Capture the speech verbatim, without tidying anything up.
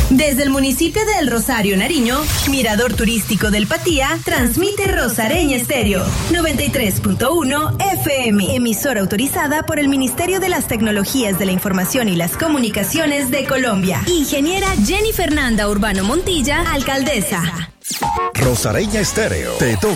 Desde el municipio de El Rosario, Nariño, Mirador Turístico del Patía, transmite Rosareña Estéreo, noventa y tres punto uno F M, emisora autorizada por el Ministerio de las Tecnologías de la Información y las Comunicaciones de Colombia. Ingeniera Jenny Fernanda Urbano Montilla, alcaldesa. Rosareña Estéreo, te toca.